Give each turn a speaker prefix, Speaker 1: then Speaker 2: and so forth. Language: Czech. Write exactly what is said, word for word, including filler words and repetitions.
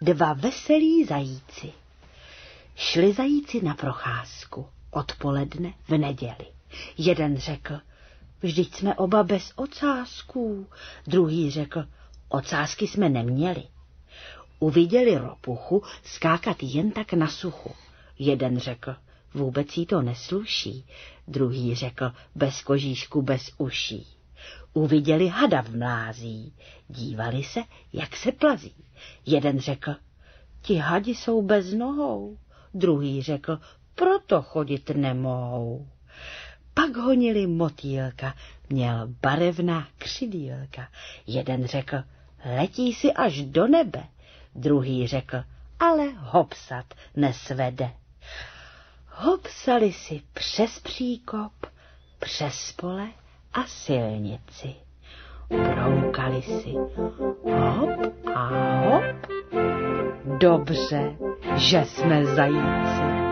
Speaker 1: Dva veselí zajíci. Šli zajíci na procházku odpoledne v neděli. Jeden řekl, vždyť jsme oba bez ocásků. Druhý řekl, ocásky jsme neměli. Uviděli ropuchu skákat jen tak na suchu. Jeden řekl, vůbec jí to nesluší. Druhý řekl, bez kožíšku, bez uší. Uviděli hada v mlází, dívali se, jak se plazí. Jeden řekl, ti hadi jsou bez nohou. Druhý řekl, proto chodit nemohou. Pak honili motýlka, měl barevná křidýlka. Jeden řekl, letí si až do nebe. Druhý řekl, ale hopsat nesvede. Hopsali si přes příkop, přes pole a silnici. Broukali si hop a hop. Dobře, že jsme zajíci.